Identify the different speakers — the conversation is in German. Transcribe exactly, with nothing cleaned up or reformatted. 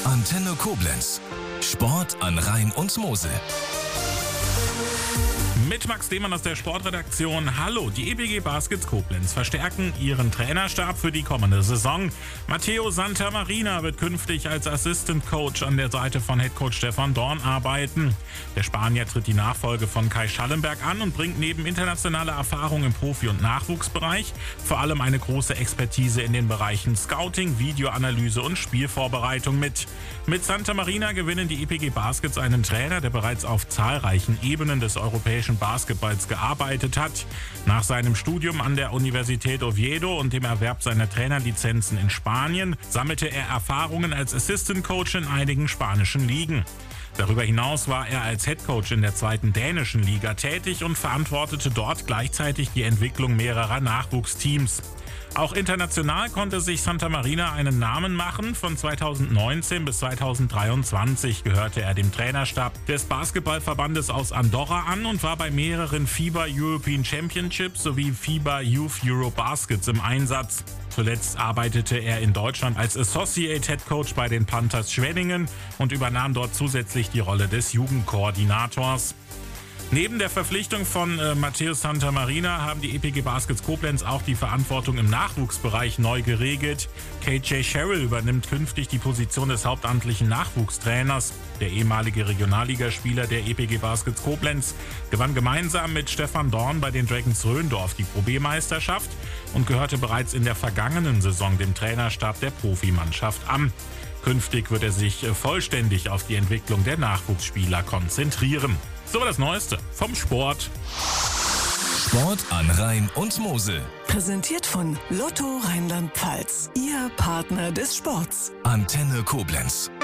Speaker 1: Antenne Koblenz. Sport an Rhein und Mosel.
Speaker 2: Mit Max Lehmann aus der Sportredaktion. Hallo, die E P G Baskets Koblenz verstärken ihren Trainerstab für die kommende Saison. Matteo Santamarina wird künftig als Assistant Coach an der Seite von Headcoach Stefan Dorn arbeiten. Der Spanier tritt die Nachfolge von Kai Schallenberg an und bringt neben internationaler Erfahrung im Profi- und Nachwuchsbereich vor allem eine große Expertise in den Bereichen Scouting, Videoanalyse und Spielvorbereitung mit. Mit Santamarina gewinnen die E P G Baskets einen Trainer, der bereits auf zahlreichen Ebenen des europäischen Basketballs gearbeitet hat. Nach seinem Studium an der Universität Oviedo und dem Erwerb seiner Trainerlizenzen in Spanien sammelte er Erfahrungen als Assistant Coach in einigen spanischen Ligen. Darüber hinaus war er als Headcoach in der zweiten dänischen Liga tätig und verantwortete dort gleichzeitig die Entwicklung mehrerer Nachwuchsteams. Auch international konnte sich Santamarina einen Namen machen. Von zweitausendneunzehn bis zweitausenddreiundzwanzig gehörte er dem Trainerstab des Basketballverbandes aus Andorra an und war bei mehreren FIBA European Championships sowie FIBA Youth Euro Baskets im Einsatz. Zuletzt arbeitete er in Deutschland als Associate Head Coach bei den Panthers Schwenningen und übernahm dort zusätzlich die Rolle des Jugendkoordinators. Neben der Verpflichtung von äh, Matteo Santamarina haben die E P G Baskets Koblenz auch die Verantwortung im Nachwuchsbereich neu geregelt. K J Sherrill übernimmt künftig die Position des hauptamtlichen Nachwuchstrainers. Der ehemalige Regionalligaspieler der E P G Baskets Koblenz gewann gemeinsam mit Stefan Dorn bei den Dragons Röndorf die Pro B-Meisterschaft und gehörte bereits in der vergangenen Saison dem Trainerstab der Profimannschaft an. Künftig wird er sich vollständig auf die Entwicklung der Nachwuchsspieler konzentrieren. So war das Neueste vom Sport.
Speaker 1: Sport an Rhein und Mosel.
Speaker 3: Präsentiert von Lotto Rheinland-Pfalz. Ihr Partner des Sports.
Speaker 1: Antenne Koblenz.